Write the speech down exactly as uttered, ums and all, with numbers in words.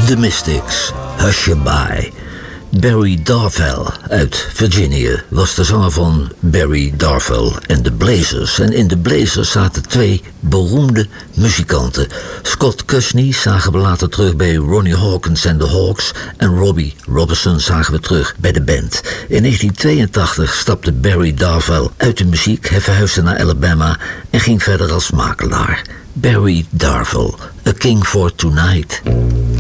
The Mystics, Hushabye. Barry Darvell uit Virginia was de zanger van Barry Darvell en de Blazers. En in de Blazers zaten twee beroemde muzikanten. Scott Kusney zagen we later terug bij Ronnie Hawkins en de Hawks. En Robbie Robertson zagen we terug bij de band. In negentien tweeëntachtig stapte Barry Darvell uit de muziek. Hij verhuisde naar Alabama en ging verder als makelaar. Barry Darvell, A King for Tonight.